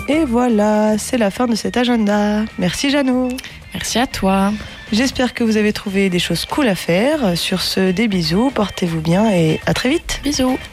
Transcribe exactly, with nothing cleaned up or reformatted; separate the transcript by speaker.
Speaker 1: Et voilà, c'est la fin de cet agenda. Merci Jeannot.
Speaker 2: Merci à toi.
Speaker 1: J'espère que vous avez trouvé des choses cool à faire. Sur ce, des bisous, portez-vous bien et à très vite.
Speaker 2: Bisous.